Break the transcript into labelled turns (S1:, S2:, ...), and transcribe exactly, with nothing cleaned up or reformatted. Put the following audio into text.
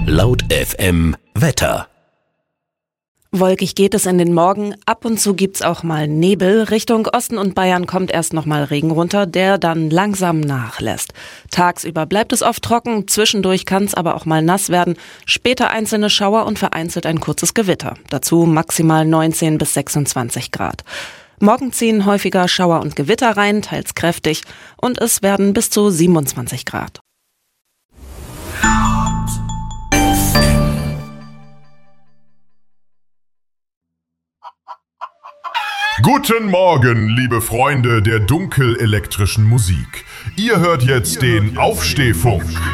S1: Laut F M Wetter.
S2: Wolkig geht es in den Morgen, ab und zu gibt's auch mal Nebel. Richtung Osten und Bayern kommt erst noch mal Regen runter, der dann langsam nachlässt. Tagsüber bleibt es oft trocken, zwischendurch kann's aber auch mal nass werden. Später einzelne Schauer und vereinzelt ein kurzes Gewitter. Dazu maximal neunzehn bis sechsundzwanzig Grad. Morgen ziehen häufiger Schauer und Gewitter rein, teils kräftig, und es werden bis zu siebenundzwanzig Grad.
S3: Guten Morgen, liebe Freunde der dunkelelektrischen Musik. Ihr hört jetzt den Aufstehfunk.